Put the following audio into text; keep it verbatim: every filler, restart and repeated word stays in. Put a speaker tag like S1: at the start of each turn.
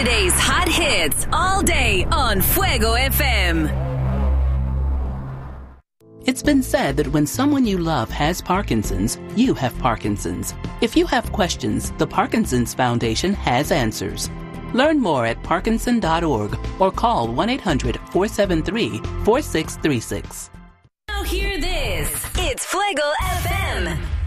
S1: Today's hot hits all day on Fuego F M.
S2: It's been said that when someone you love has Parkinson's, you have Parkinson's. If you have questions, the Parkinson's Foundation has answers. Learn more at parkinson dot org or call one eight hundred four seven three four six three six.
S1: Now hear this. It's Fuego F M.